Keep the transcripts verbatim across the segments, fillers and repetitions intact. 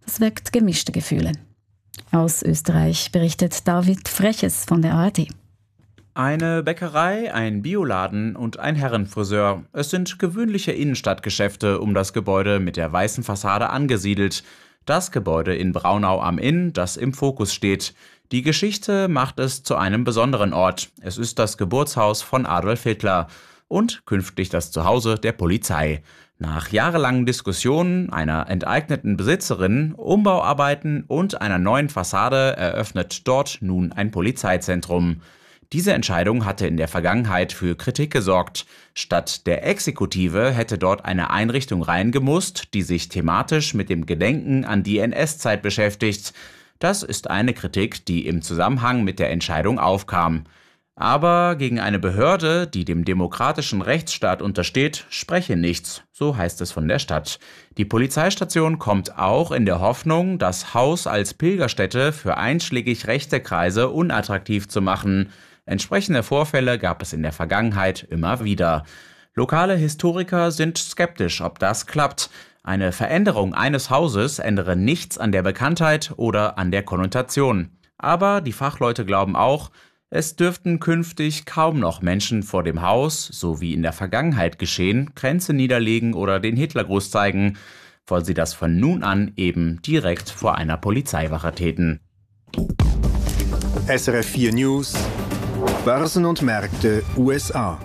Das weckt gemischte Gefühle. Aus Österreich berichtet David Freches von der A R D. Eine Bäckerei, ein Bioladen und ein Herrenfriseur. Es sind gewöhnliche Innenstadtgeschäfte um das Gebäude mit der weißen Fassade angesiedelt. Das Gebäude in Braunau am Inn, das im Fokus steht. Die Geschichte macht es zu einem besonderen Ort. Es ist das Geburtshaus von Adolf Hitler und künftig das Zuhause der Polizei. Nach jahrelangen Diskussionen, einer enteigneten Besitzerin, Umbauarbeiten und einer neuen Fassade eröffnet dort nun ein Polizeizentrum. Diese Entscheidung hatte in der Vergangenheit für Kritik gesorgt. Statt der Exekutive hätte dort eine Einrichtung reingemusst, die sich thematisch mit dem Gedenken an die N S-Zeit beschäftigt. Das ist eine Kritik, die im Zusammenhang mit der Entscheidung aufkam. Aber gegen eine Behörde, die dem demokratischen Rechtsstaat untersteht, spreche nichts, so heißt es von der Stadt. Die Polizeistation kommt auch in der Hoffnung, das Haus als Pilgerstätte für einschlägig rechte Kreise unattraktiv zu machen. Entsprechende Vorfälle gab es in der Vergangenheit immer wieder. Lokale Historiker sind skeptisch, ob das klappt. Eine Veränderung eines Hauses ändere nichts an der Bekanntheit oder an der Konnotation. Aber die Fachleute glauben auch, es dürften künftig kaum noch Menschen vor dem Haus, so wie in der Vergangenheit geschehen, Kränze niederlegen oder den Hitlergruß zeigen, weil sie das von nun an eben direkt vor einer Polizeiwache täten. S R F vier News, Börsen und Märkte U S A.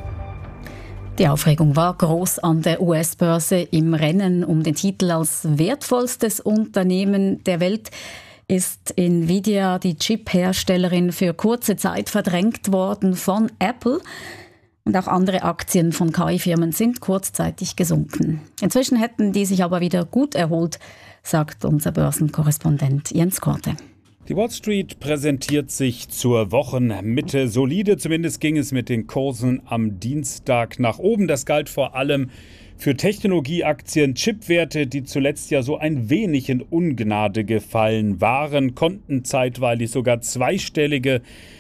Die Aufregung war groß an der U S-Börse im Rennen um den Titel als wertvollstes Unternehmen der Welt. Ist Nvidia, die Chip-Herstellerin, für kurze Zeit verdrängt worden von Apple. Und auch andere Aktien von K I-Firmen sind kurzzeitig gesunken. Inzwischen hätten die sich aber wieder gut erholt, sagt unser Börsenkorrespondent Jens Korte. Die Wall Street präsentiert sich zur Wochenmitte solide. Zumindest ging es mit den Kursen am Dienstag nach oben. Das galt vor allem für Technologieaktien. Chipwerte, die zuletzt ja so ein wenig in Ungnade gefallen waren, konnten zeitweilig sogar zweistellige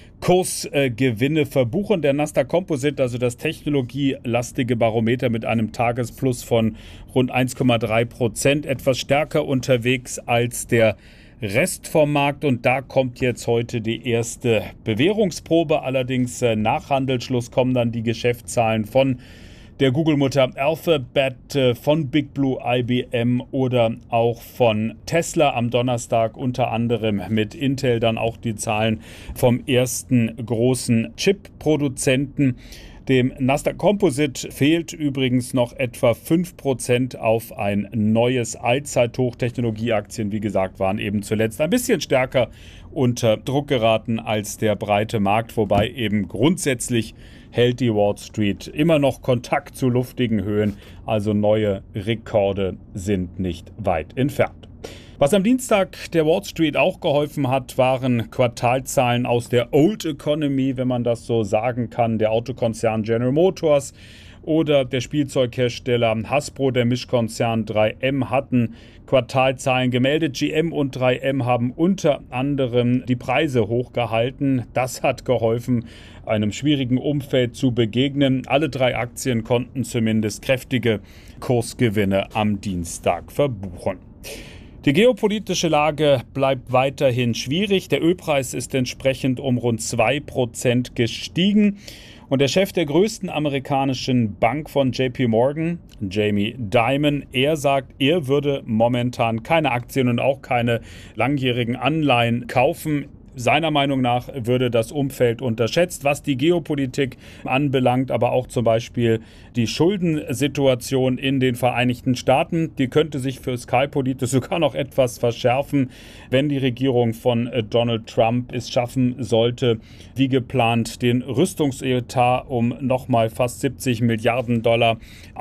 Kursgewinne verbuchen. Der Nasdaq Composite, also das technologielastige Barometer mit einem Tagesplus von rund eins Komma drei Prozent, etwas stärker unterwegs als der Rest vom Markt, und da kommt jetzt heute die erste Bewährungsprobe. Allerdings äh, nach Handelsschluss kommen dann die Geschäftszahlen von der Google-Mutter Alphabet, äh, von Big Blue, I B M oder auch von Tesla am Donnerstag, unter anderem mit Intel, dann auch die Zahlen vom ersten großen Chip-Produzenten. Dem Nasdaq Composite fehlt übrigens noch etwa fünf Prozent auf ein neues Allzeithoch. Technologieaktien, wie gesagt, waren eben zuletzt ein bisschen stärker unter Druck geraten als der breite Markt, wobei eben grundsätzlich hält die Wall Street immer noch Kontakt zu luftigen Höhen, also neue Rekorde sind nicht weit entfernt. Was am Dienstag der Wall Street auch geholfen hat, waren Quartalzahlen aus der Old Economy, wenn man das so sagen kann. Der Autokonzern General Motors oder der Spielzeughersteller Hasbro, der Mischkonzern drei M hatten Quartalzahlen gemeldet. G M und drei M haben unter anderem die Preise hochgehalten. Das hat geholfen, einem schwierigen Umfeld zu begegnen. Alle drei Aktien konnten zumindest kräftige Kursgewinne am Dienstag verbuchen. Die geopolitische Lage bleibt weiterhin schwierig. Der Ölpreis ist entsprechend um rund zwei Prozent gestiegen. Und der Chef der größten amerikanischen Bank von J P Morgan, Jamie Dimon, er sagt, er würde momentan keine Aktien und auch keine langjährigen Anleihen kaufen. Seiner Meinung nach würde das Umfeld unterschätzt, was die Geopolitik anbelangt, aber auch zum Beispiel die Schuldensituation in den Vereinigten Staaten. Die könnte sich fiskalpolitisch sogar noch etwas verschärfen, wenn die Regierung von Donald Trump es schaffen sollte, wie geplant, den Rüstungsetat um nochmal fast siebzig Milliarden Dollar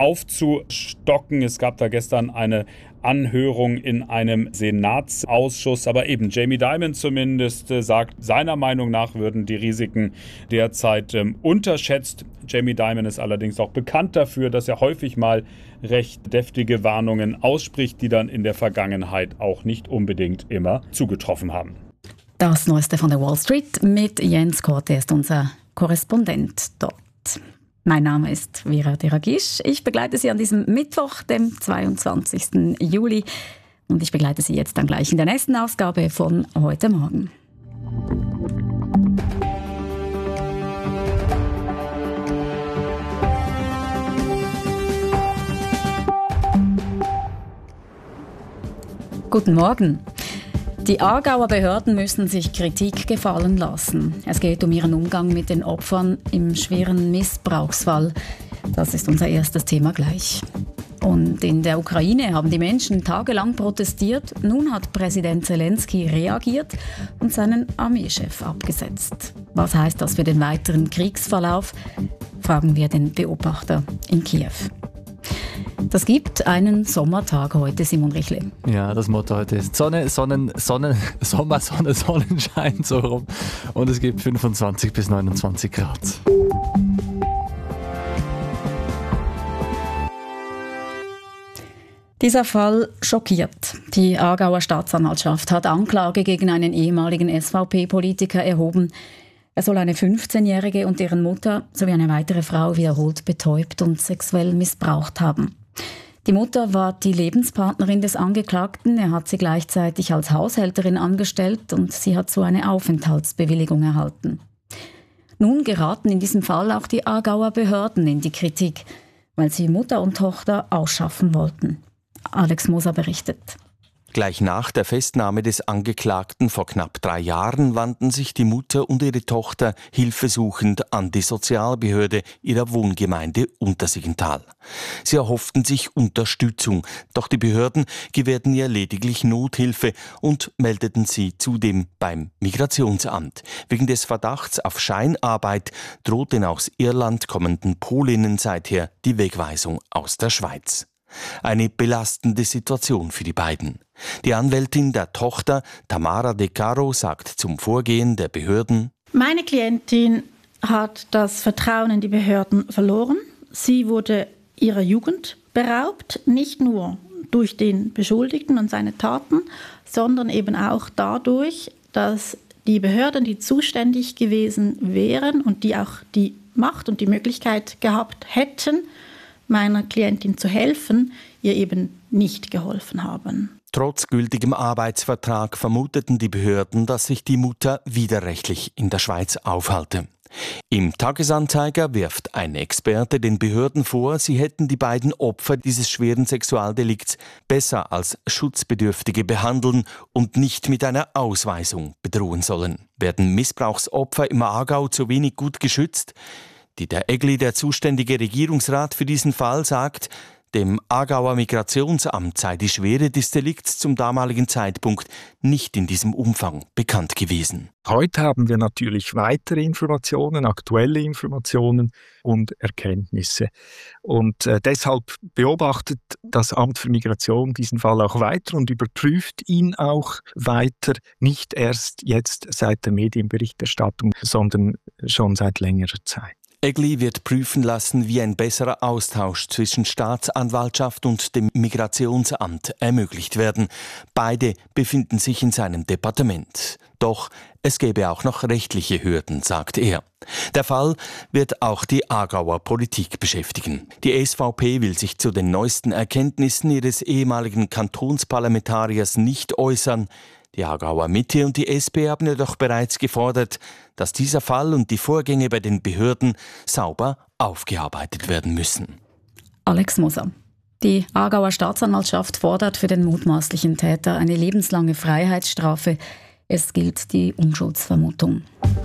aufzustocken. Es gab da gestern eine Anhörung in einem Senatsausschuss. Aber eben Jamie Dimon zumindest äh, sagt, seiner Meinung nach würden die Risiken derzeit ähm, unterschätzt. Jamie Dimon ist allerdings auch bekannt dafür, dass er häufig mal recht deftige Warnungen ausspricht, die dann in der Vergangenheit auch nicht unbedingt immer zugetroffen haben. Das Neueste von der Wall Street mit Jens Korte, ist unser Korrespondent dort. Mein Name ist Vera Deragisch. Ich begleite Sie an diesem Mittwoch, dem zweiundzwanzigsten Juli. Und ich begleite Sie jetzt dann gleich in der nächsten Ausgabe von Heute Morgen. Guten Morgen. Die Aargauer Behörden müssen sich Kritik gefallen lassen. Es geht um ihren Umgang mit den Opfern im schweren Missbrauchsfall. Das ist unser erstes Thema gleich. Und in der Ukraine haben die Menschen tagelang protestiert. Nun hat Präsident Zelensky reagiert und seinen Armeechef abgesetzt. Was heißt das für den weiteren Kriegsverlauf? Fragen wir den Beobachter in Kiew. Das gibt einen Sommertag heute, Simon Richle. Ja, das Motto heute ist Sonne, Sonnen, Sonnen, Sommer, Sonne, Sonnenschein, so rum. Und es gibt fünfundzwanzig bis neunundzwanzig Grad. Dieser Fall schockiert. Die Aargauer Staatsanwaltschaft hat Anklage gegen einen ehemaligen S V P-Politiker erhoben. Er soll eine fünfzehnjährige und deren Mutter sowie eine weitere Frau wiederholt betäubt und sexuell missbraucht haben. Die Mutter war die Lebenspartnerin des Angeklagten. Er hat sie gleichzeitig als Haushälterin angestellt und sie hat so eine Aufenthaltsbewilligung erhalten. Nun geraten in diesem Fall auch die Aargauer Behörden in die Kritik, weil sie Mutter und Tochter ausschaffen wollten. Alex Moser berichtet. Gleich nach der Festnahme des Angeklagten vor knapp drei Jahren wandten sich die Mutter und ihre Tochter hilfesuchend an die Sozialbehörde ihrer Wohngemeinde Untersiggenthal. Sie erhofften sich Unterstützung, doch die Behörden gewährten ihr lediglich Nothilfe und meldeten sie zudem beim Migrationsamt. Wegen des Verdachts auf Scheinarbeit droht den aus Irland kommenden Polinnen seither die Wegweisung aus der Schweiz. Eine belastende Situation für die beiden. Die Anwältin der Tochter, Tamara De Caro, sagt zum Vorgehen der Behörden: Meine Klientin hat das Vertrauen in die Behörden verloren. Sie wurde ihrer Jugend beraubt, nicht nur durch den Beschuldigten und seine Taten, sondern eben auch dadurch, dass die Behörden, die zuständig gewesen wären und die auch die Macht und die Möglichkeit gehabt hätten, meiner Klientin zu helfen, ihr eben nicht geholfen haben. Trotz gültigem Arbeitsvertrag vermuteten die Behörden, dass sich die Mutter widerrechtlich in der Schweiz aufhalte. Im Tagesanzeiger wirft ein Experte den Behörden vor, sie hätten die beiden Opfer dieses schweren Sexualdelikts besser als Schutzbedürftige behandeln und nicht mit einer Ausweisung bedrohen sollen. Werden Missbrauchsopfer im Aargau zu wenig gut geschützt? Dieter Egli, der zuständige Regierungsrat für diesen Fall, sagt, dem Aargauer Migrationsamt sei die Schwere des Delikts zum damaligen Zeitpunkt nicht in diesem Umfang bekannt gewesen. Heute haben wir natürlich weitere Informationen, aktuelle Informationen und Erkenntnisse. Und äh, deshalb beobachtet das Amt für Migration diesen Fall auch weiter und überprüft ihn auch weiter, nicht erst jetzt seit der Medienberichterstattung, sondern schon seit längerer Zeit. Egli wird prüfen lassen, wie ein besserer Austausch zwischen Staatsanwaltschaft und dem Migrationsamt ermöglicht werden. Beide befinden sich in seinem Departement. Doch es gäbe auch noch rechtliche Hürden, sagt er. Der Fall wird auch die Aargauer Politik beschäftigen. Die S V P will sich zu den neuesten Erkenntnissen ihres ehemaligen Kantonsparlamentariers nicht äußern. Die Aargauer Mitte und die S P haben jedoch bereits gefordert, dass dieser Fall und die Vorgänge bei den Behörden sauber aufgearbeitet werden müssen. Alex Moser. Die Aargauer Staatsanwaltschaft fordert für den mutmaßlichen Täter eine lebenslange Freiheitsstrafe. Es gilt die Unschuldsvermutung.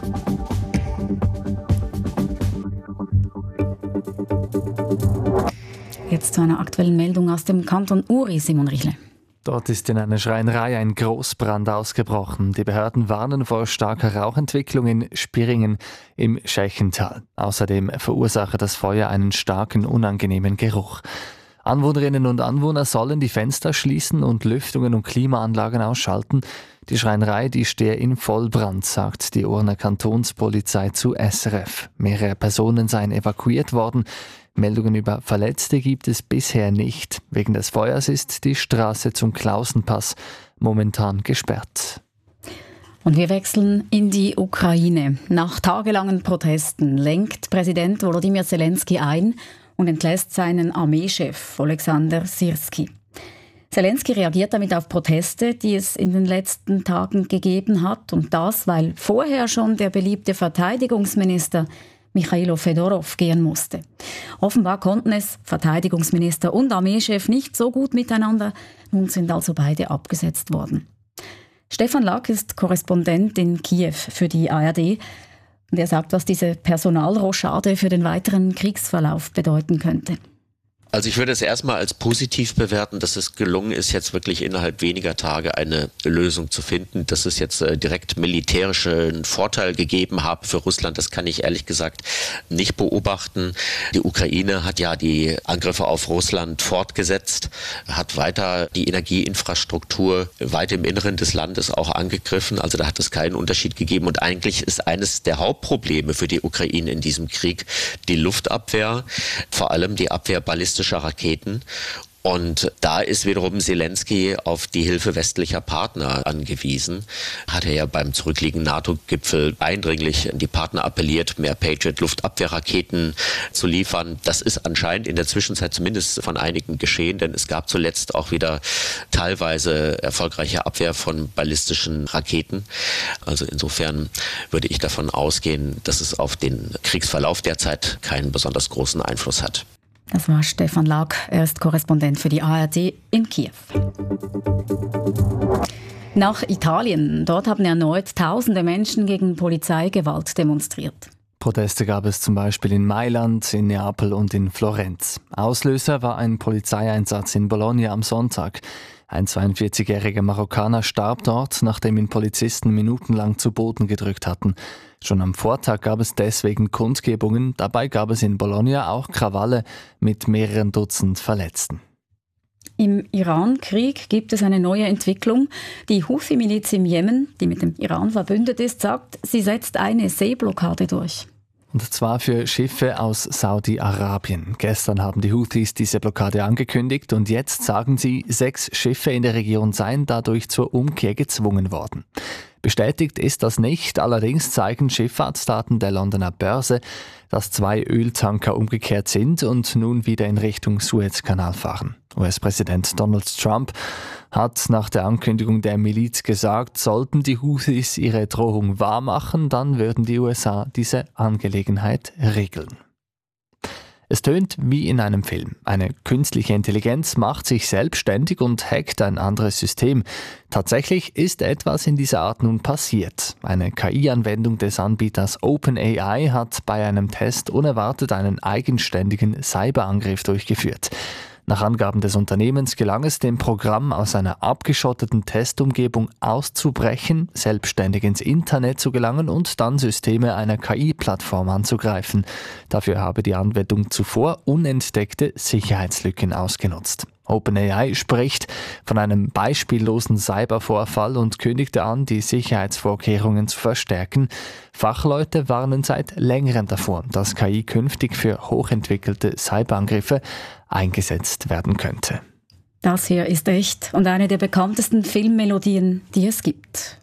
Jetzt zu einer aktuellen Meldung aus dem Kanton Uri, Simon Richle. Dort ist in einer Schreinerei ein Großbrand ausgebrochen. Die Behörden warnen vor starker Rauchentwicklung in Spiringen im Schächental. Außerdem verursache das Feuer einen starken, unangenehmen Geruch. Anwohnerinnen und Anwohner sollen die Fenster schließen und Lüftungen und Klimaanlagen ausschalten. Die Schreinerei, die stehe in Vollbrand, sagt die Urner Kantonspolizei zu S R F. Mehrere Personen seien evakuiert worden. Meldungen über Verletzte gibt es bisher nicht. Wegen des Feuers ist die Straße zum Klausenpass momentan gesperrt. Und wir wechseln in die Ukraine. Nach tagelangen Protesten lenkt Präsident Volodymyr Zelensky ein und entlässt seinen Armeechef Oleksandr Syrskyi. Zelensky reagiert damit auf Proteste, die es in den letzten Tagen gegeben hat. Und das, weil vorher schon der beliebte Verteidigungsminister Michailo Fedorov gehen musste. Offenbar konnten es Verteidigungsminister und Armeechef nicht so gut miteinander. Nun sind also beide abgesetzt worden. Stefan Lack ist Korrespondent in Kiew für die A R D. Und er sagt, was diese Personalrochade für den weiteren Kriegsverlauf bedeuten könnte. Also ich würde es erstmal als positiv bewerten, dass es gelungen ist, jetzt wirklich innerhalb weniger Tage eine Lösung zu finden. Dass es jetzt äh, direkt militärischen Vorteil gegeben habe für Russland, das kann ich ehrlich gesagt nicht beobachten. Die Ukraine hat ja die Angriffe auf Russland fortgesetzt, hat weiter die Energieinfrastruktur weit im Inneren des Landes auch angegriffen. Also da hat es keinen Unterschied gegeben. Und eigentlich ist eines der Hauptprobleme für die Ukraine in diesem Krieg die Luftabwehr, vor allem die Abwehr ballistischer Raketen. Und da ist wiederum Zelensky auf die Hilfe westlicher Partner angewiesen. Hat er ja beim zurückliegenden NATO-Gipfel eindringlich an die Partner appelliert, mehr Patriot-Luftabwehrraketen zu liefern. Das ist anscheinend in der Zwischenzeit zumindest von einigen geschehen, denn es gab zuletzt auch wieder teilweise erfolgreiche Abwehr von ballistischen Raketen. Also insofern würde ich davon ausgehen, dass es auf den Kriegsverlauf derzeit keinen besonders großen Einfluss hat. Das war Stefan Lack, er ist Korrespondent für die A R D in Kiew. Nach Italien. Dort haben erneut tausende Menschen gegen Polizeigewalt demonstriert. Proteste gab es zum Beispiel in Mailand, in Neapel und in Florenz. Auslöser war ein Polizeieinsatz in Bologna am Sonntag. Ein zweiundvierzigjähriger Marokkaner starb dort, nachdem ihn Polizisten minutenlang zu Boden gedrückt hatten. Schon am Vortag gab es deswegen Kundgebungen. Dabei gab es in Bologna auch Krawalle mit mehreren Dutzend Verletzten. Im Iran-Krieg gibt es eine neue Entwicklung. Die Houthi-Miliz im Jemen, die mit dem Iran verbündet ist, sagt, sie setzt eine Seeblockade durch. Und zwar für Schiffe aus Saudi-Arabien. Gestern haben die Houthis diese Blockade angekündigt und jetzt sagen sie, sechs Schiffe in der Region seien dadurch zur Umkehr gezwungen worden. Bestätigt ist das nicht, allerdings zeigen Schifffahrtsdaten der Londoner Börse, dass zwei Öltanker umgekehrt sind und nun wieder in Richtung Suezkanal fahren. U S-Präsident Donald Trump hat nach der Ankündigung der Miliz gesagt, sollten die Houthis ihre Drohung wahrmachen, dann würden die U S A diese Angelegenheit regeln. Es tönt wie in einem Film. Eine künstliche Intelligenz macht sich selbstständig und hackt ein anderes System. Tatsächlich ist etwas in dieser Art nun passiert. Eine K I-Anwendung des Anbieters OpenAI hat bei einem Test unerwartet einen eigenständigen Cyberangriff durchgeführt. Nach Angaben des Unternehmens gelang es dem Programm, aus einer abgeschotteten Testumgebung auszubrechen, selbstständig ins Internet zu gelangen und dann Systeme einer K I-Plattform anzugreifen. Dafür habe die Anwendung zuvor unentdeckte Sicherheitslücken ausgenutzt. OpenAI spricht von einem beispiellosen Cybervorfall und kündigte an, die Sicherheitsvorkehrungen zu verstärken. Fachleute warnen seit längerem davor, dass K I künftig für hochentwickelte Cyberangriffe eingesetzt werden könnte. Das hier ist echt und eine der bekanntesten Filmmelodien, die es gibt.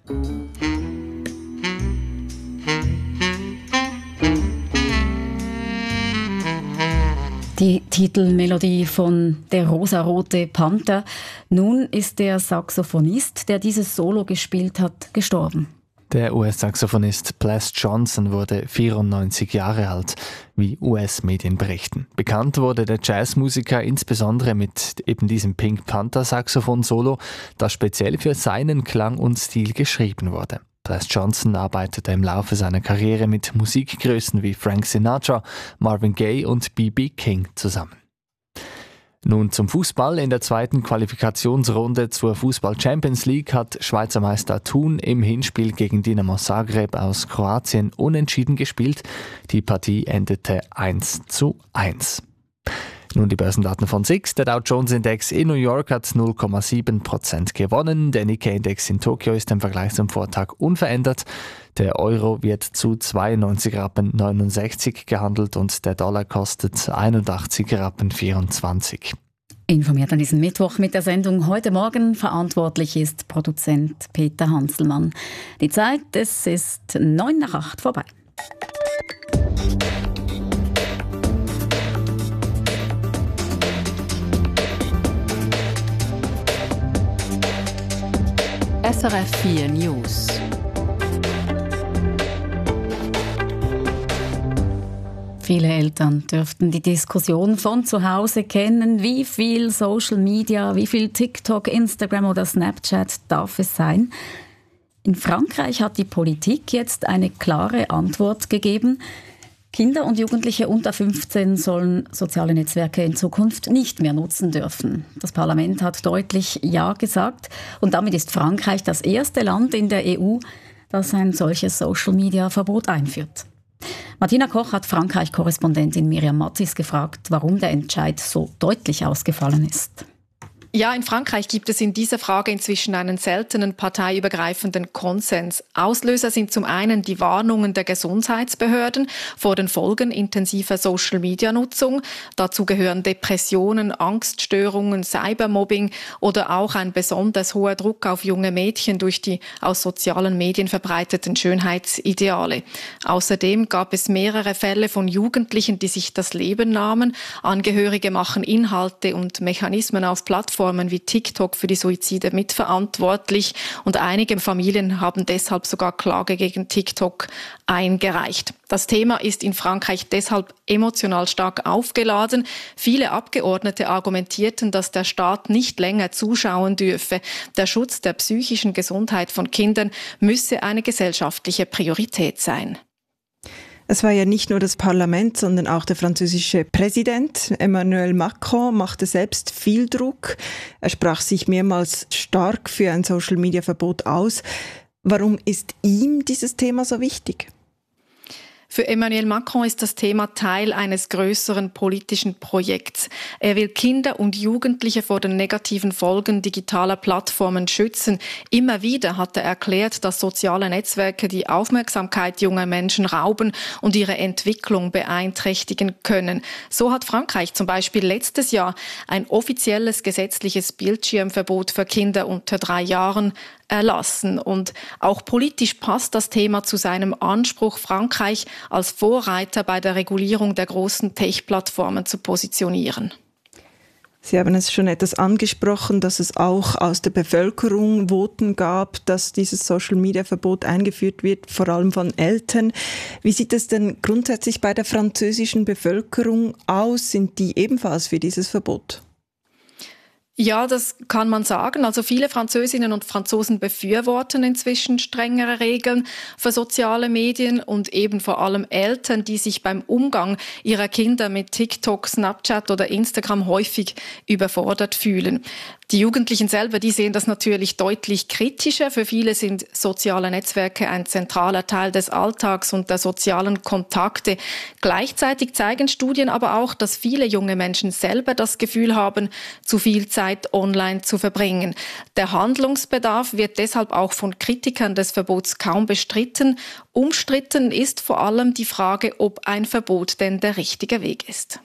Die Titelmelodie von Der rosarote Panther. Nun ist der Saxophonist, der dieses Solo gespielt hat, gestorben. Der U S-Saxophonist Ples Johnson wurde vierundneunzig Jahre alt, wie U S-Medien berichten. Bekannt wurde der Jazzmusiker insbesondere mit eben diesem Pink Panther Saxophon-Solo, das speziell für seinen Klang und Stil geschrieben wurde. Ples Johnson arbeitete im Laufe seiner Karriere mit Musikgrößen wie Frank Sinatra, Marvin Gaye und B B King zusammen. Nun zum Fußball. In der zweiten Qualifikationsrunde zur Fußball-Champions League hat Schweizer Meister Thun im Hinspiel gegen Dinamo Zagreb aus Kroatien unentschieden gespielt. Die Partie endete eins zu eins. Nun die Börsendaten von S I X. Der Dow Jones Index in New York hat null Komma sieben Prozent gewonnen. Der Nikkei-Index in Tokio ist im Vergleich zum Vortag unverändert. Der Euro wird zu zweiundneunzig Rappen neunundsechzig gehandelt und der Dollar kostet einundachtzig Rappen vierundzwanzig. Informiert an diesem Mittwoch mit der Sendung Heute Morgen. Verantwortlich ist Produzent Peter Hanselmann. Die Zeit, es ist neun nach acht vorbei. S R F vier News. Viele Eltern dürften die Diskussion von zu Hause kennen. Wie viel Social Media, wie viel TikTok, Instagram oder Snapchat darf es sein? In Frankreich hat die Politik jetzt eine klare Antwort gegeben. Kinder und Jugendliche unter fünfzehn sollen soziale Netzwerke in Zukunft nicht mehr nutzen dürfen. Das Parlament hat deutlich Ja gesagt und damit ist Frankreich das erste Land in der E U, das ein solches Social-Media-Verbot einführt. Martina Koch hat Frankreich-Korrespondentin Miriam Matzis gefragt, warum der Entscheid so deutlich ausgefallen ist. Ja, in Frankreich gibt es in dieser Frage inzwischen einen seltenen parteiübergreifenden Konsens. Auslöser sind zum einen die Warnungen der Gesundheitsbehörden vor den Folgen intensiver Social-Media-Nutzung. Dazu gehören Depressionen, Angststörungen, Cybermobbing oder auch ein besonders hoher Druck auf junge Mädchen durch die aus sozialen Medien verbreiteten Schönheitsideale. Außerdem gab es mehrere Fälle von Jugendlichen, die sich das Leben nahmen. Angehörige machen Inhalte und Mechanismen auf Plattformen wie TikTok für die Suizide mitverantwortlich und einige Familien haben deshalb sogar Klage gegen TikTok eingereicht. Das Thema ist in Frankreich deshalb emotional stark aufgeladen. Viele Abgeordnete argumentierten, dass der Staat nicht länger zuschauen dürfe. Der Schutz der psychischen Gesundheit von Kindern müsse eine gesellschaftliche Priorität sein. Es war ja nicht nur das Parlament, sondern auch der französische Präsident Emmanuel Macron machte selbst viel Druck. Er sprach sich mehrmals stark für ein Social-Media-Verbot aus. Warum ist ihm dieses Thema so wichtig? Für Emmanuel Macron ist das Thema Teil eines größeren politischen Projekts. Er will Kinder und Jugendliche vor den negativen Folgen digitaler Plattformen schützen. Immer wieder hat er erklärt, dass soziale Netzwerke die Aufmerksamkeit junger Menschen rauben und ihre Entwicklung beeinträchtigen können. So hat Frankreich zum Beispiel letztes Jahr ein offizielles gesetzliches Bildschirmverbot für Kinder unter drei Jahren erlassen. Und auch politisch passt das Thema zu seinem Anspruch, Frankreich als Vorreiter bei der Regulierung der großen Tech-Plattformen zu positionieren. Sie haben es schon etwas angesprochen, dass es auch aus der Bevölkerung Voten gab, dass dieses Social-Media-Verbot eingeführt wird, vor allem von Eltern. Wie sieht es denn grundsätzlich bei der französischen Bevölkerung aus? Sind die ebenfalls für dieses Verbot? Ja, das kann man sagen. Also viele Französinnen und Franzosen befürworten inzwischen strengere Regeln für soziale Medien und eben vor allem Eltern, die sich beim Umgang ihrer Kinder mit TikTok, Snapchat oder Instagram häufig überfordert fühlen. Die Jugendlichen selber, die sehen das natürlich deutlich kritischer. Für viele sind soziale Netzwerke ein zentraler Teil des Alltags und der sozialen Kontakte. Gleichzeitig zeigen Studien aber auch, dass viele junge Menschen selber das Gefühl haben, zu viel Zeit online zu verbringen. Der Handlungsbedarf wird deshalb auch von Kritikern des Verbots kaum bestritten. Umstritten ist vor allem die Frage, ob ein Verbot denn der richtige Weg ist.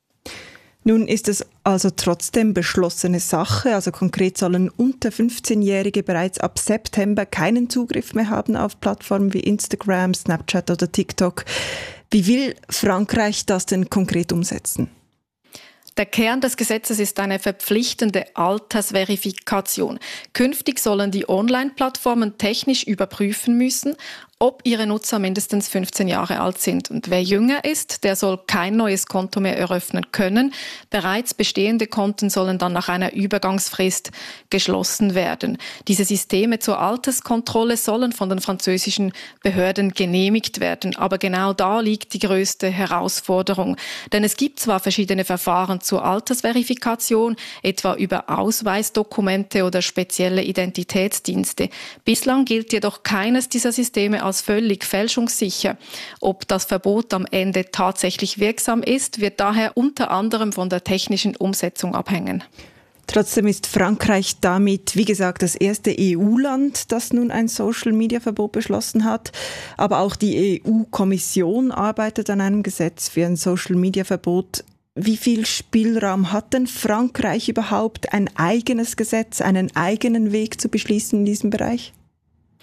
Nun ist es also trotzdem beschlossene Sache. Also konkret sollen unter fünfzehnjährige bereits ab September keinen Zugriff mehr haben auf Plattformen wie Instagram, Snapchat oder TikTok. Wie will Frankreich das denn konkret umsetzen? Der Kern des Gesetzes ist eine verpflichtende Altersverifikation. Künftig sollen die Online-Plattformen technisch überprüfen müssen, ob ihre Nutzer mindestens fünfzehn Jahre alt sind. Und wer jünger ist, der soll kein neues Konto mehr eröffnen können. Bereits bestehende Konten sollen dann nach einer Übergangsfrist geschlossen werden. Diese Systeme zur Alterskontrolle sollen von den französischen Behörden genehmigt werden. Aber genau da liegt die größte Herausforderung. Denn es gibt zwar verschiedene Verfahren zur Altersverifikation, etwa über Ausweisdokumente oder spezielle Identitätsdienste. Bislang gilt jedoch keines dieser Systeme als völlig fälschungssicher. Ob das Verbot am Ende tatsächlich wirksam ist, wird daher unter anderem von der technischen Umsetzung abhängen. Trotzdem ist Frankreich damit, wie gesagt, das erste E U-Land, das nun ein Social-Media-Verbot beschlossen hat. Aber auch die E U-Kommission arbeitet an einem Gesetz für ein Social-Media-Verbot. Wie viel Spielraum hat denn Frankreich überhaupt, ein eigenes Gesetz, einen eigenen Weg zu beschließen in diesem Bereich?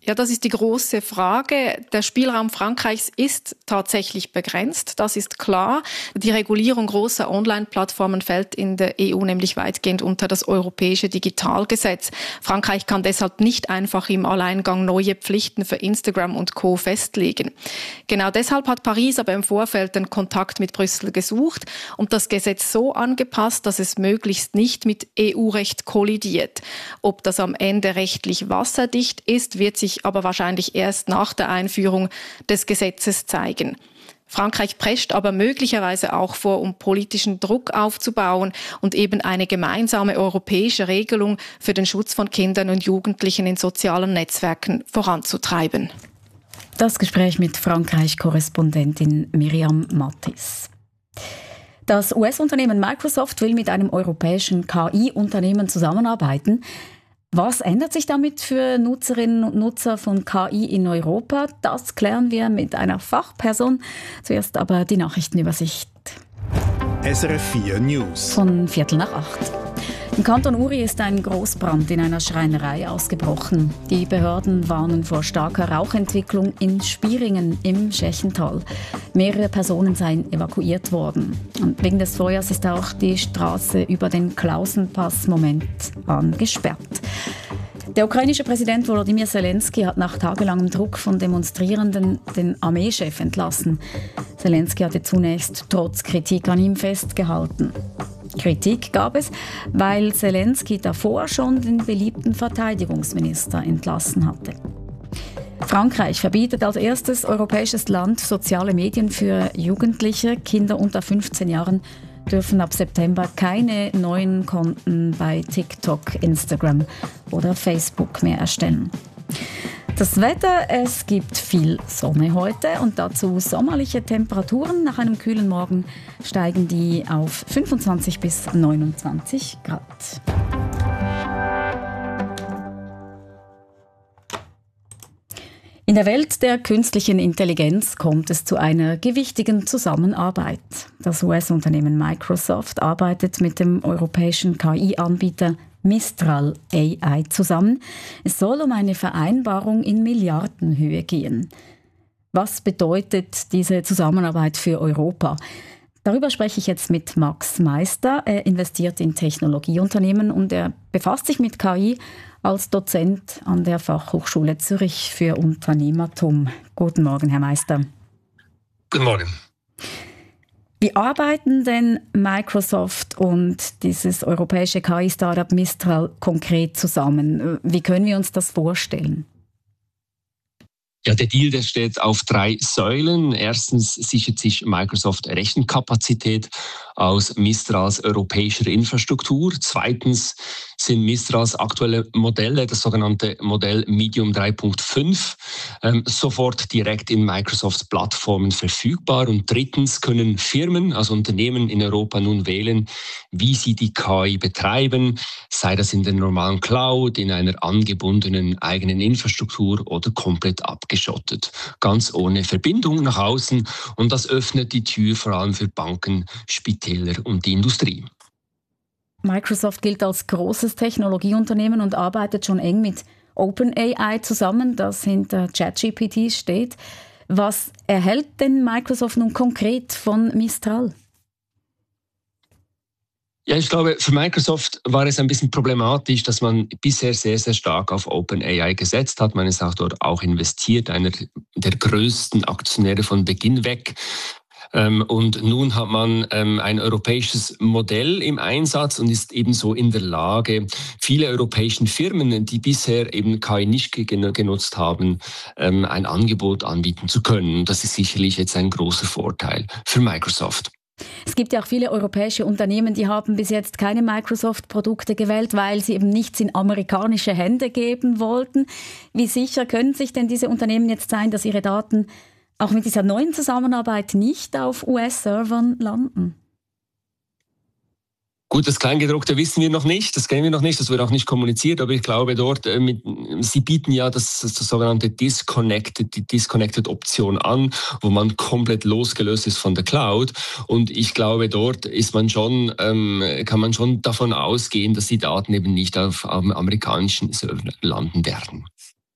Ja, das ist die große Frage. Der Spielraum Frankreichs ist tatsächlich begrenzt, das ist klar. Die Regulierung großer Online-Plattformen fällt in der E U nämlich weitgehend unter das europäische Digitalgesetz. Frankreich kann deshalb nicht einfach im Alleingang neue Pflichten für Instagram und Co. festlegen. Genau deshalb hat Paris aber im Vorfeld den Kontakt mit Brüssel gesucht und das Gesetz so angepasst, dass es möglichst nicht mit E U-Recht kollidiert. Ob das am Ende rechtlich wasserdicht ist, wird sich aber wahrscheinlich erst nach der Einführung des Gesetzes zeigen. Frankreich prescht aber möglicherweise auch vor, um politischen Druck aufzubauen und eben eine gemeinsame europäische Regelung für den Schutz von Kindern und Jugendlichen in sozialen Netzwerken voranzutreiben. Das Gespräch mit Frankreich-Korrespondentin Miriam Mattis. Das U S-Unternehmen Microsoft will mit einem europäischen K I-Unternehmen zusammenarbeiten. Was ändert sich damit für Nutzerinnen und Nutzer von K I in Europa? Das klären wir mit einer Fachperson. Zuerst aber die Nachrichtenübersicht. S R F vier News. Von Viertel nach acht. Im Kanton Uri ist ein Großbrand in einer Schreinerei ausgebrochen. Die Behörden warnen vor starker Rauchentwicklung in Spieringen im Schächental. Mehrere Personen seien evakuiert worden. Und wegen des Feuers ist auch die Straße über den Klausenpass momentan gesperrt. Der ukrainische Präsident Volodymyr Zelensky hat nach tagelangem Druck von Demonstrierenden den Armeechef entlassen. Zelensky hatte zunächst trotz Kritik an ihm festgehalten. Kritik gab es, weil Zelensky davor schon den beliebten Verteidigungsminister entlassen hatte. Frankreich verbietet als erstes europäisches Land soziale Medien für Jugendliche. Kinder unter fünfzehn Jahren dürfen ab September keine neuen Konten bei TikTok, Instagram oder Facebook mehr erstellen. Das Wetter, es gibt viel Sonne heute und dazu sommerliche Temperaturen. Nach einem kühlen Morgen steigen die auf fünfundzwanzig bis neunundzwanzig Grad. In der Welt der künstlichen Intelligenz kommt es zu einer gewichtigen Zusammenarbeit. Das U S-Unternehmen Microsoft arbeitet mit dem europäischen K I-Anbieter Mistral A I zusammen. Es soll um eine Vereinbarung in Milliardenhöhe gehen. Was bedeutet diese Zusammenarbeit für Europa? Darüber spreche ich jetzt mit Max Meister. Er investiert in Technologieunternehmen und er befasst sich mit K I als Dozent an der Fachhochschule Zürich für Unternehmertum. Guten Morgen, Herr Meister. Guten Morgen. Wie arbeiten denn Microsoft und dieses europäische K I-Startup Mistral konkret zusammen? Wie können wir uns das vorstellen? Ja, der Deal, der steht auf drei Säulen. Erstens sichert sich Microsoft Rechenkapazität aus Mistrals europäischer Infrastruktur. Zweitens sind Mistrals aktuelle Modelle, das sogenannte Modell Medium drei Punkt fünf, ähm, sofort direkt in Microsofts Plattformen verfügbar. Und drittens können Firmen, also Unternehmen in Europa nun wählen, wie sie die K I betreiben, sei das in der normalen Cloud, in einer angebundenen eigenen Infrastruktur oder komplett abgeschottet. Ganz ohne Verbindung nach außen. Und das öffnet die Tür vor allem für Banken, Spitäler und die Industrie. Microsoft gilt als großes Technologieunternehmen und arbeitet schon eng mit OpenAI zusammen, das hinter ChatGPT steht. Was erhält denn Microsoft nun konkret von Mistral? Ja, ich glaube, für Microsoft war es ein bisschen problematisch, dass man bisher sehr, sehr stark auf OpenAI gesetzt hat. Man ist auch dort auch investiert, einer der größten Aktionäre von Beginn weg. Und nun hat man ein europäisches Modell im Einsatz und ist ebenso in der Lage, viele europäischen Firmen, die bisher eben K I nicht genutzt haben, ein Angebot anbieten zu können. Das ist sicherlich jetzt ein großer Vorteil für Microsoft. Es gibt ja auch viele europäische Unternehmen, die haben bis jetzt keine Microsoft-Produkte gewählt, weil sie eben nichts in amerikanische Hände geben wollten. Wie sicher können sich denn diese Unternehmen jetzt sein, dass ihre Daten auch mit dieser neuen Zusammenarbeit nicht auf U S-Servern landen? Gut, das Kleingedruckte wissen wir noch nicht, das kennen wir noch nicht, das wird auch nicht kommuniziert, aber ich glaube dort, äh, mit, sie bieten ja das, das sogenannte Disconnected, die Disconnected-Option an, wo man komplett losgelöst ist von der Cloud, und ich glaube dort ist man schon, ähm, kann man schon davon ausgehen, dass die Daten eben nicht auf ähm, amerikanischen Servern landen werden.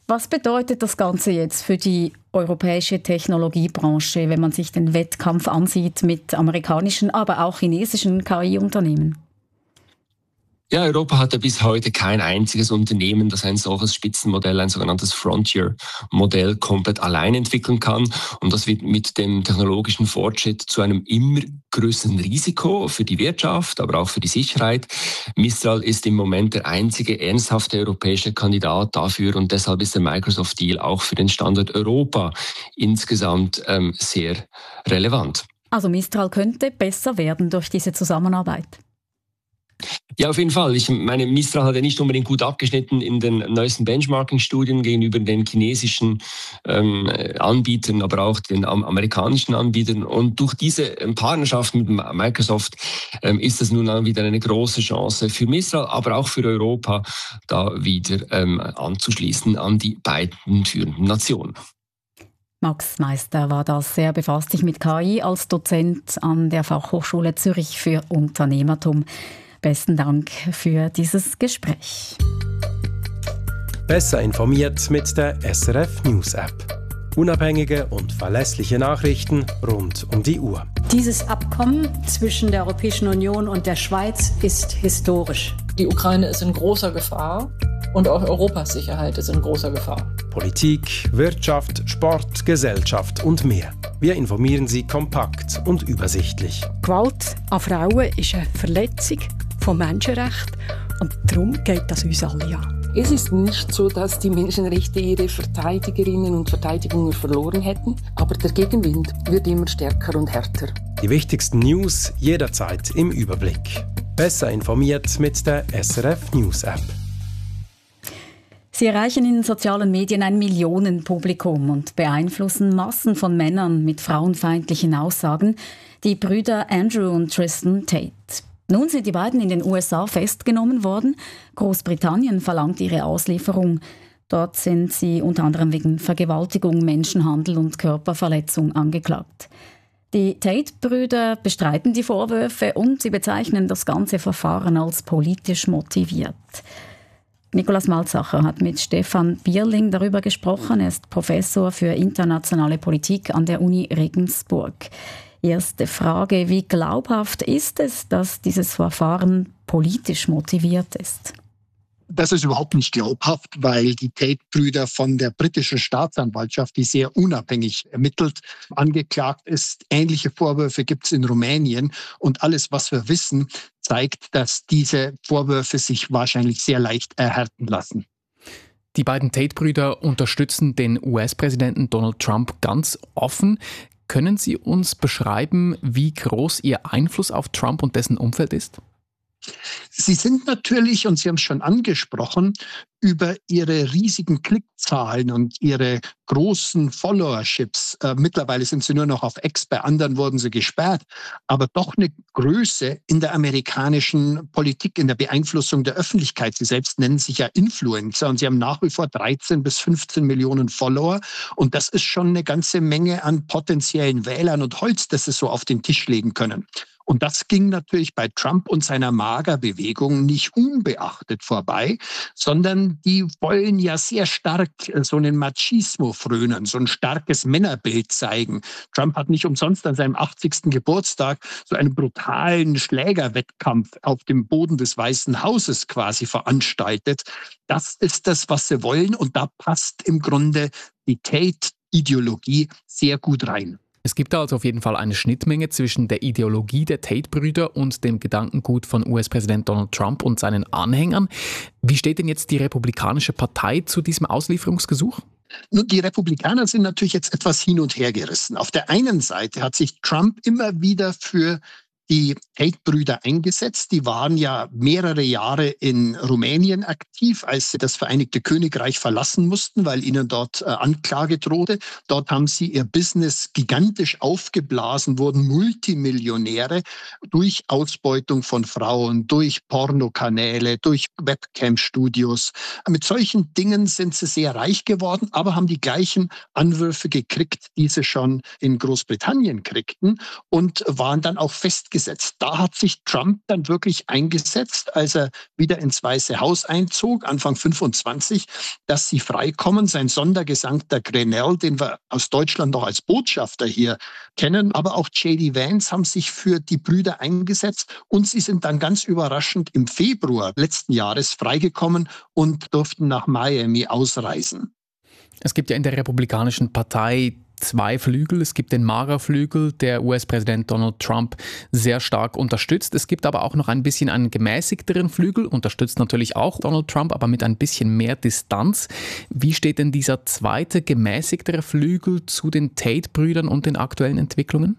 Was bedeutet das Ganze jetzt für die europäische Technologiebranche, wenn man sich den Wettkampf ansieht mit amerikanischen, aber auch chinesischen K I-Unternehmen? Ja, Europa hatte bis heute kein einziges Unternehmen, das ein solches Spitzenmodell, ein sogenanntes Frontier-Modell komplett allein entwickeln kann. Und das wird mit dem technologischen Fortschritt zu einem immer größeren Risiko für die Wirtschaft, aber auch für die Sicherheit. Mistral ist im Moment der einzige ernsthafte europäische Kandidat dafür und deshalb ist der Microsoft-Deal auch für den Standort Europa insgesamt ähm, sehr relevant. Also Mistral könnte besser werden durch diese Zusammenarbeit. Ja, auf jeden Fall. Ich meine, Mistral hat ja nicht unbedingt gut abgeschnitten in den neuesten Benchmarking-Studien gegenüber den chinesischen ähm, Anbietern, aber auch den amerikanischen Anbietern. Und durch diese Partnerschaft mit Microsoft ähm, ist das nun wieder eine große Chance für Mistral, aber auch für Europa, da wieder ähm, anzuschließen an die beiden führenden Nationen. Max Meister war das. Er befasst sich mit K I als Dozent an der Fachhochschule Zürich für Unternehmertum. Besten Dank für dieses Gespräch. Besser informiert mit der S R F News App. Unabhängige und verlässliche Nachrichten rund um die Uhr. Dieses Abkommen zwischen der Europäischen Union und der Schweiz ist historisch. Die Ukraine ist in großer Gefahr und auch Europas Sicherheit ist in großer Gefahr. Politik, Wirtschaft, Sport, Gesellschaft und mehr. Wir informieren Sie kompakt und übersichtlich. Gewalt an Frauen ist eine Verletzung von Menschenrechten und darum geht das uns alle an. Es ist nicht so, dass die Menschenrechte ihre Verteidigerinnen und Verteidiger verloren hätten, aber der Gegenwind wird immer stärker und härter. Die wichtigsten News jederzeit im Überblick. Besser informiert mit der S R F News App. Sie erreichen in sozialen Medien ein Millionenpublikum und beeinflussen Massen von Männern mit frauenfeindlichen Aussagen, die Brüder Andrew und Tristan Tate. Nun sind die beiden in den U S A festgenommen worden. Großbritannien verlangt ihre Auslieferung. Dort sind sie unter anderem wegen Vergewaltigung, Menschenhandel und Körperverletzung angeklagt. Die Tate-Brüder bestreiten die Vorwürfe und sie bezeichnen das ganze Verfahren als politisch motiviert. Nikolaus Malzacher hat mit Stefan Bierling darüber gesprochen. Er ist Professor für internationale Politik an der Uni Regensburg. Erste Frage: Wie glaubhaft ist es, dass dieses Verfahren politisch motiviert ist? Das ist überhaupt nicht glaubhaft, weil die Tate-Brüder von der britischen Staatsanwaltschaft, die sehr unabhängig ermittelt, angeklagt ist. Ähnliche Vorwürfe gibt es in Rumänien. Und alles, was wir wissen, zeigt, dass diese Vorwürfe sich wahrscheinlich sehr leicht erhärten lassen. Die beiden Tate-Brüder unterstützen den U S-Präsidenten Donald Trump ganz offen. Können Sie uns beschreiben, wie groß Ihr Einfluss auf Trump und dessen Umfeld ist? Sie sind natürlich, und Sie haben es schon angesprochen, über ihre riesigen Klickzahlen und ihre großen Followerships, äh, mittlerweile sind sie nur noch auf X, bei anderen wurden sie gesperrt, aber doch eine Größe in der amerikanischen Politik, in der Beeinflussung der Öffentlichkeit. Sie selbst nennen sich ja Influencer und sie haben nach wie vor dreizehn bis fünfzehn Millionen Follower und das ist schon eine ganze Menge an potenziellen Wählern und Holz, das sie so auf den Tisch legen können. Und das ging natürlich bei Trump und seiner MAGA-Bewegung nicht unbeachtet vorbei, sondern die wollen ja sehr stark so einen Machismo frönen, so ein starkes Männerbild zeigen. Trump hat nicht umsonst an seinem achtzigsten Geburtstag so einen brutalen Schlägerwettkampf auf dem Boden des Weißen Hauses quasi veranstaltet. Das ist das, was sie wollen und da passt im Grunde die Tate-Ideologie sehr gut rein. Es gibt da also auf jeden Fall eine Schnittmenge zwischen der Ideologie der Tate-Brüder und dem Gedankengut von U S-Präsident Donald Trump und seinen Anhängern. Wie steht denn jetzt die Republikanische Partei zu diesem Auslieferungsgesuch? Nun, die Republikaner sind natürlich jetzt etwas hin und her gerissen. Auf der einen Seite hat sich Trump immer wieder für die Tate-Brüder eingesetzt. Die waren ja mehrere Jahre in Rumänien aktiv, als sie das Vereinigte Königreich verlassen mussten, weil ihnen dort äh, Anklage drohte. Dort haben sie ihr Business gigantisch aufgeblasen, wurden Multimillionäre durch Ausbeutung von Frauen, durch Pornokanäle, durch Webcam-Studios. Mit solchen Dingen sind sie sehr reich geworden, aber haben die gleichen Anwürfe gekriegt, die sie schon in Großbritannien kriegten und waren dann auch festgelegt festgesetzt. Da hat sich Trump dann wirklich eingesetzt, als er wieder ins Weiße Haus einzog, Anfang fünfundzwanzig, dass sie freikommen. Sein Sondergesandter Grenell, den wir aus Deutschland noch als Botschafter hier kennen, aber auch J D Vance haben sich für die Brüder eingesetzt und sie sind dann ganz überraschend im Februar letzten Jahres freigekommen und durften nach Miami ausreisen. Es gibt ja in der Republikanischen Partei zwei Flügel. Es gibt den MAGA-Flügel, der U S-Präsident Donald Trump sehr stark unterstützt. Es gibt aber auch noch ein bisschen einen gemäßigteren Flügel, unterstützt natürlich auch Donald Trump, aber mit ein bisschen mehr Distanz. Wie steht denn dieser zweite, gemäßigtere Flügel zu den Tate-Brüdern und den aktuellen Entwicklungen?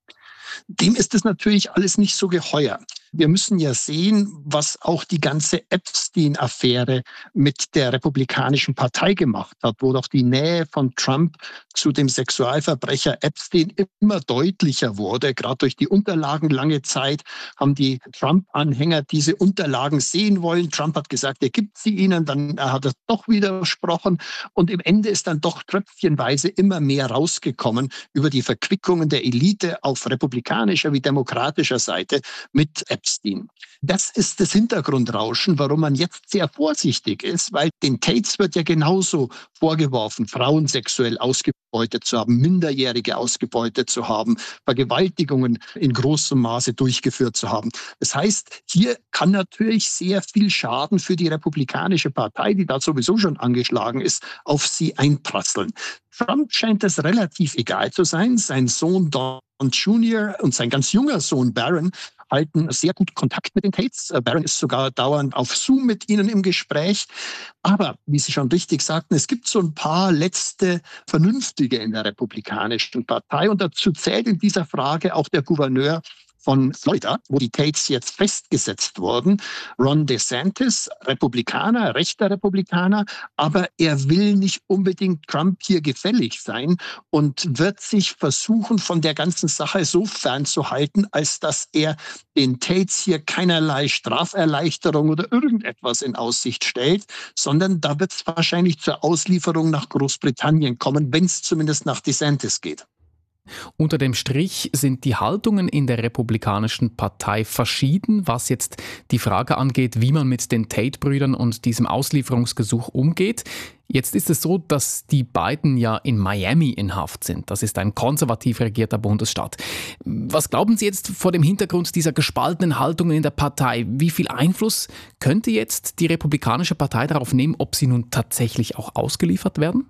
Dem ist es natürlich alles nicht so geheuer. Wir müssen ja sehen, was auch die ganze Epstein-Affäre mit der Republikanischen Partei gemacht hat, wo doch die Nähe von Trump zu dem Sexualverbrecher Epstein immer deutlicher wurde. Gerade durch die Unterlagen lange Zeit haben die Trump-Anhänger diese Unterlagen sehen wollen. Trump hat gesagt, er gibt sie ihnen, dann hat er doch widersprochen. Und im Ende ist dann doch tröpfchenweise immer mehr rausgekommen über die Verquickungen der Elite auf republikanischer wie demokratischer Seite mit Epstein. Epstein. Das ist das Hintergrundrauschen, warum man jetzt sehr vorsichtig ist, weil den Tates wird ja genauso vorgeworfen, Frauen sexuell ausgebeutet zu haben, Minderjährige ausgebeutet zu haben, Vergewaltigungen in großem Maße durchgeführt zu haben. Das heißt, hier kann natürlich sehr viel Schaden für die Republikanische Partei, die da sowieso schon angeschlagen ist, auf sie einprasseln. Trump scheint es relativ egal zu sein. Sein Sohn Don Junior und sein ganz junger Sohn Barron halten sehr gut Kontakt mit den Tates. Barron ist sogar dauernd auf Zoom mit ihnen im Gespräch. Aber, wie Sie schon richtig sagten, es gibt so ein paar letzte Vernünftige in der Republikanischen Partei. Und dazu zählt in dieser Frage auch der Gouverneur von Florida, wo die Tates jetzt festgesetzt wurden. Ron DeSantis, Republikaner, rechter Republikaner, aber er will nicht unbedingt Trump hier gefällig sein und wird sich versuchen, von der ganzen Sache so fernzuhalten, als dass er den Tates hier keinerlei Straferleichterung oder irgendetwas in Aussicht stellt, sondern da wird es wahrscheinlich zur Auslieferung nach Großbritannien kommen, wenn es zumindest nach DeSantis geht. Unter dem Strich sind die Haltungen in der Republikanischen Partei verschieden, was jetzt die Frage angeht, wie man mit den Tate-Brüdern und diesem Auslieferungsgesuch umgeht. Jetzt ist es so, dass die beiden ja in Miami in Haft sind. Das ist ein konservativ regierter Bundesstaat. Was glauben Sie jetzt vor dem Hintergrund dieser gespaltenen Haltungen in der Partei? Wie viel Einfluss könnte jetzt die Republikanische Partei darauf nehmen, ob sie nun tatsächlich auch ausgeliefert werden?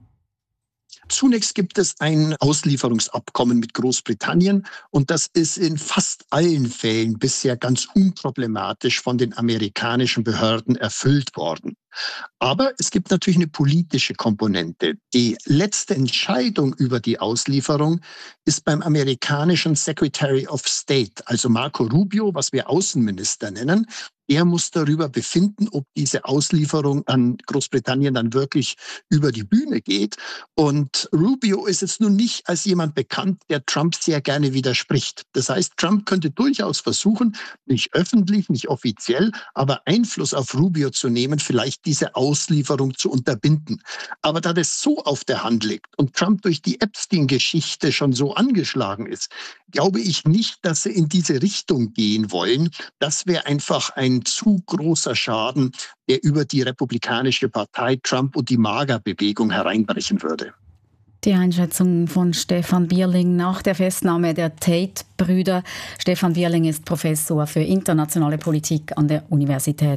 Zunächst gibt es ein Auslieferungsabkommen mit Großbritannien und das ist in fast allen Fällen bisher ganz unproblematisch von den amerikanischen Behörden erfüllt worden. Aber es gibt natürlich eine politische Komponente. Die letzte Entscheidung über die Auslieferung ist beim amerikanischen Secretary of State, also Marco Rubio, was wir Außenminister nennen. Er muss darüber befinden, ob diese Auslieferung an Großbritannien dann wirklich über die Bühne geht. Und Rubio ist jetzt nun nicht als jemand bekannt, der Trump sehr gerne widerspricht. Das heißt, Trump könnte durchaus versuchen, nicht öffentlich, nicht offiziell, aber Einfluss auf Rubio zu nehmen, vielleicht diese Auslieferung zu unterbinden. Aber da das so auf der Hand liegt und Trump durch die Epstein-Geschichte schon so angeschlagen ist, glaube ich nicht, dass sie in diese Richtung gehen wollen. Das wäre einfach ein zu großer Schaden, der über die Republikanische Partei, Trump und die MAGA-Bewegung hereinbrechen würde. Die Einschätzung von Stefan Bierling nach der Festnahme der Tate-Brüder. Stefan Bierling ist Professor für internationale Politik an der Universität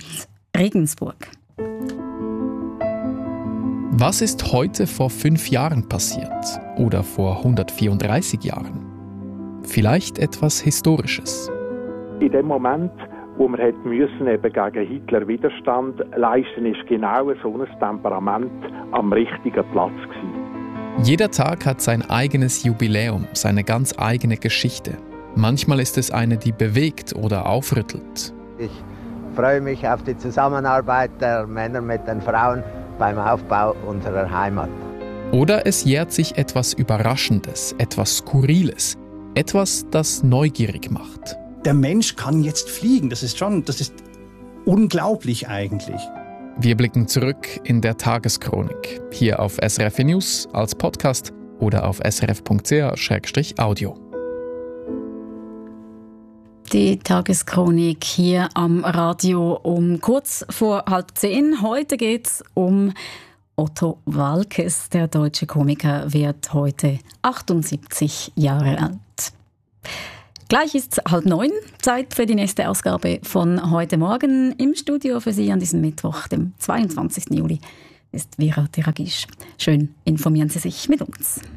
Regensburg. Was ist heute vor fünf Jahren passiert oder vor hundertvierunddreißig Jahren? Vielleicht etwas Historisches. In dem Moment, wo man hätte müssen, eben gegen Hitler Widerstand leisten, ist genau so ein Temperament am richtigen Platz gewesen. Jeder Tag hat sein eigenes Jubiläum, seine ganz eigene Geschichte. Manchmal ist es eine, die bewegt oder aufrüttelt. Ich freue mich auf die Zusammenarbeit der Männer mit den Frauen beim Aufbau unserer Heimat. Oder es jährt sich etwas Überraschendes, etwas Skurriles, etwas, das neugierig macht. Der Mensch kann jetzt fliegen, das ist schon, das ist unglaublich eigentlich. Wir blicken zurück in der Tageschronik, hier auf S R F News als Podcast oder auf srf punkt c h slash audio. Die Tageschronik hier am Radio um kurz vor halb zehn. Heute geht es um Otto Waalkes. Der deutsche Komiker wird heute achtundsiebzig Jahre alt. Gleich ist halb neun, Zeit für die nächste Ausgabe von heute Morgen. Im Studio für Sie an diesem Mittwoch, dem zweiundzwanzigsten Juli, ist Vera Teragisch. Schön informieren Sie sich mit uns.